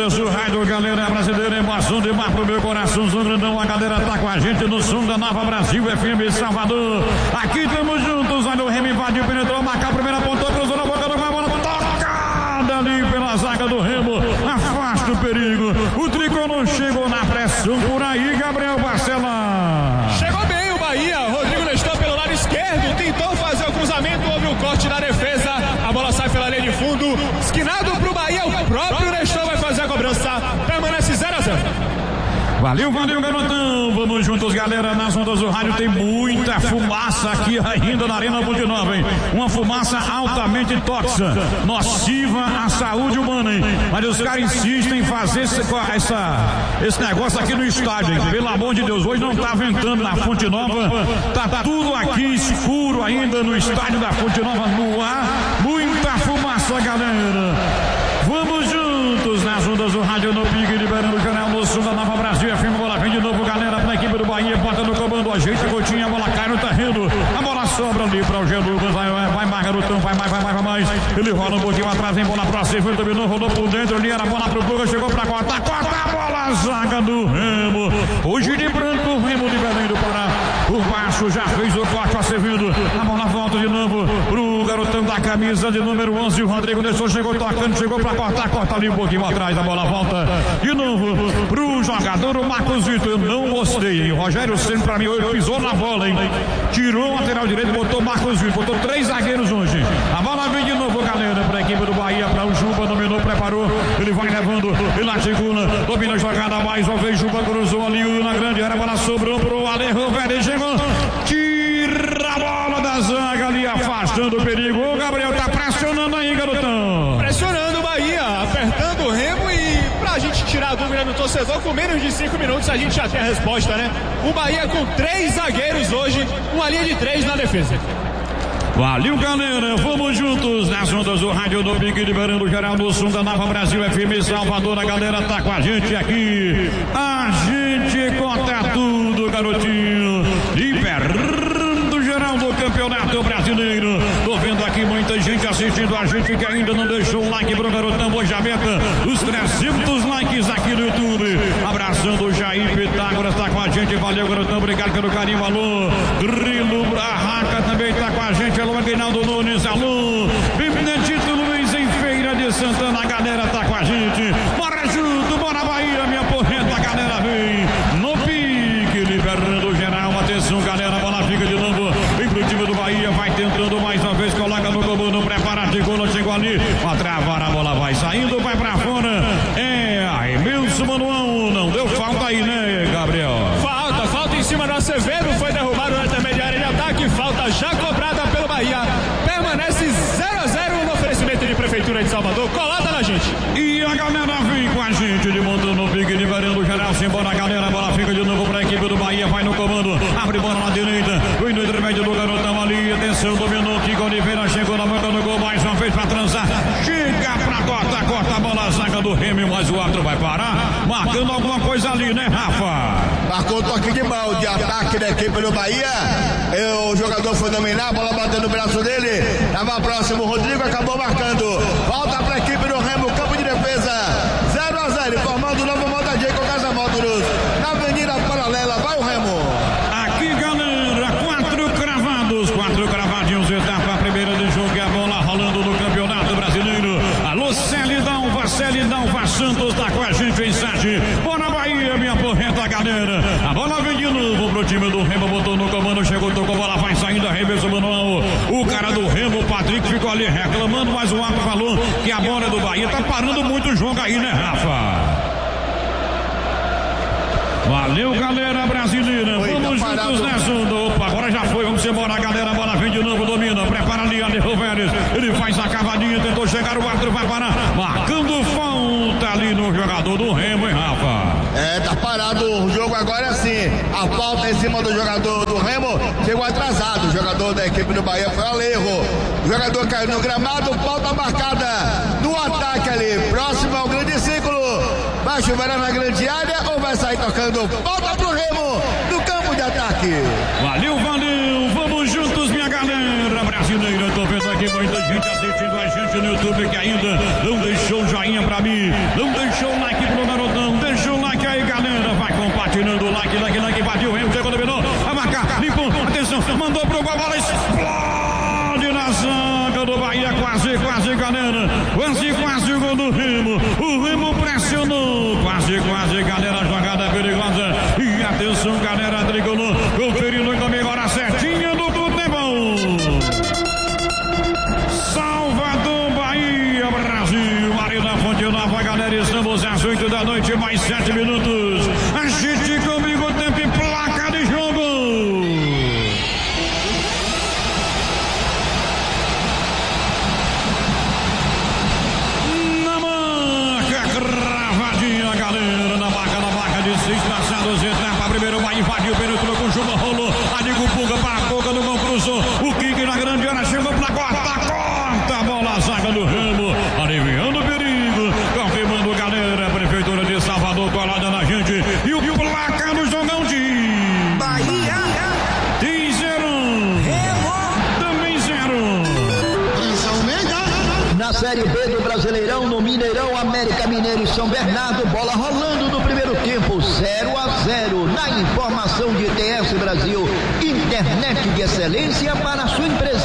nosso rádio, galera brasileira, emoção de mar pro meu coração, grandão, a galera tá com a gente no som da Nova Brasil FM Salvador. Aqui estamos juntos, olha o Remo invadiu, penetrou, marcar a primeira ponta, cruzou na boca do gol, a bola tocada ali pela zaga do Remo, afasta o perigo. O tricolor chegou na pressão por aí, Gabriel Barcela. Chegou bem o Bahia, Rodrigo Nestor pelo lado esquerdo, tentou fazer o cruzamento, houve o corte da defesa, a bola sai pela linha de fundo, esquinado pro Bahia, o próprio Nestor vai fazer a cobrança, permanece 0-0. Valeu, garotão. Vamos juntos, galera. Nas ondas do rádio tem muita fumaça aqui ainda na Arena Fonte Nova, hein? Uma fumaça altamente tóxica, nociva à saúde humana, hein? Mas os caras insistem em fazer esse negócio aqui no estádio, hein? Pelo amor de Deus, hoje não tá ventando na Fonte Nova, tá tudo aqui escuro ainda no estádio da Fonte Nova, no ar. Muita fumaça, galera. Vamos juntos nas ondas do rádio no pique, liberando o canal no sul da Nova Brasil. FM, bola vem de novo, galera, pra equipe do Bahia, bota no comando, ajeita a gotinha, a bola cai no terreno, a bola sobra ali pra o Jean Lucas, vai mais, garotão, vai mais. Ele rola um pouquinho atrás, vem bola pra cima, dominou, rodou por dentro, ali era a bola pro Lucas, chegou pra corta a bola, zaga do Remo. Hoje de branco, o Remo de Belém do Pará, por baixo, já fez o corte, ó, servindo, a bola volta de novo pro garotão da camisa de número 11, o Rodrigo Nestor chegou tocando, chegou pra corta ali um pouquinho atrás, a bola volta de novo pro jogador, o Marcos Vitor. Eu não gostei, hein? O Rogério Ceni pra mim hoje pisou na bola, hein? Tirou o lateral direito, botou o Marcos Vitor, botou 3 zagueiros hoje. A bola vem de novo, galera, pra equipe do Bahia, pra o Juba, dominou, preparou, ele vai levando, ele na segunda, domina a jogada mais uma vez, Juba cruzou ali na grande área, a bola sobrou pro Alejo Velho, chegou, tira a bola da zaga ali, afastando o perigo. O Gabriel tá pressionando aí, garotão. Pressionando o Bahia, apertando o Remo, e pra gente tirar a dúvida do torcedor, com menos de 5 minutos a gente já tem a resposta, né? O Bahia com 3 zagueiros hoje, uma linha de 3 na defesa. Valeu, galera, vamos juntos nas ondas do rádio do Pique, liberando geral no som da Nova Brasil FM Salvador. A galera tá com a gente aqui, a gente conta tudo, garotinho, liberando geral do Campeonato Brasileiro. Tô vendo aqui muita gente assistindo a gente que ainda não deixou um like pro garotão, hoje a meta dos 300 likes aqui no YouTube. Abraçando o Jair Pitágoras, tá com a gente, valeu, garotão, obrigado pelo carinho, alô, Grilo Barraca também tá com a gente, alô, Aguinaldo Nunes, alô, Benedito Luiz em Feira de Santana, a galera tá com a gente, bora junto, bora Bahia, minha porreta, a galera vem no pique, liberando geral, atenção, galera, a bola fica de novo, vem pro time do Bahia, vai tentando mais uma vez, coloca no comando, prepara, chegou ali, pra travar, a bola vai saindo, vai pra fora, Emilson Manuel, não deu falta aí, né, Gabriel? Falta em cima do Acevedo, foi derrubado na intermediária de ataque, falta já cobrada pelo Bahia, permanece 0-0 no oferecimento de Prefeitura de Salvador, colada na gente. E a galera vem com a gente, de montando no pique, liberando geral, simbora, galera, a bola fica de novo pra equipe do Bahia, vai no comando, abre bola na direita, vem no intermédio do garotão ali, atenção, dominou, Kiko Oliveira, chegou na boca do gol, mais uma vez pra transar, chega pra corta a bola, a zaga do Remo, mas o outro vai parar, marcando alguma coisa ali, né, Rafa? Marcou um toque de mão, de ataque da equipe do Bahia, o jogador foi dominar, a bola bateu no braço dele, tava próximo, o Rodrigo acabou marcando, volta pra equipe do Remo, campo de defesa, 0-0, formando o novo montadinho com Casa Módulos, na Avenida Paralela, vai o Remo. Aqui, galera, 4 cravadinhos, etapa primeira de jogo, e a bola rolando no Campeonato Brasileiro. Alô, Célidalva Santos tá com a gente em site. Bora Bahia, minha porreta, galera. A bola vem de novo pro time do Remo, botou no comando, chegou, tocou, a bola vai saindo, arremesso manual. O cara do Remo, o Patrick, ficou ali reclamando, mas o árbitro falou que a bola é do Bahia, tá parando muito o jogo aí, né, Rafa? Valeu, galera brasileira. Vamos juntos nessa onda. Opa, agora já foi. Vamos embora, galera. A bola vem de novo, domina. Prepara ali, Alejo Velho. Ele faz a cavadinha, tentou chegar, o árbitro vai parar. Marcando falta ali no jogador do Remo, hein, Rafa? Tá parado o jogo agora, é assim. A falta em cima do jogador do Remo chegou atrasado. O jogador da equipe do Bahia foi Alejo. O jogador caiu no gramado, falta marcada no ataque ali, próximo ao grande círculo. Vai chover na grande área ou vai sair tocando? Volta pro Remo no campo de ataque. Valeu. Vamos juntos, minha galera brasileira. Tô vendo aqui Tem muita gente assistindo a gente no YouTube que ainda não deixou o joinha pra mim, não deixou o like pro garotão, deixa o like aí, galera. Vai compartilhando o like, invadiu o Remo, chegou, dominou, a marcar, limpou, atenção, mandou pro gol, a bola explode na zaga do Bahia, quase, galera, quase o gol do Remo, o Remo pressionou, quase, galera, jogada perigosa, e atenção, galera, tricolor, conferindo comigo agora, certinha do futebol. Salvador, Bahia, Brasil, Marina Fonte Nova, galera, estamos às 8 da noite, mais 7 minutos, a gente comigo, tempo e placa de jogo. Na marca, cravadinha, galera, na marca de 6 traçados, etapa, primeiro vai invadiu, penetrou com chuva, rolou, Adigo Puga para a boca do gol, cruzou, o kick na grande área, chegou pra corta a bola, a zaga do Remo, aliviando o perigo, confirmando, galera, Prefeitura de Salvador colada na gente, e o placar do jogão de Bahia tem 0, Remo também 0. na Série B do Brasileirão, no Mineirão, América Mineiro e São Bernardo, bola rolando no primeiro tempo, 0-0. Na informação de TS Brasil, internet de excelência para a sua empresa.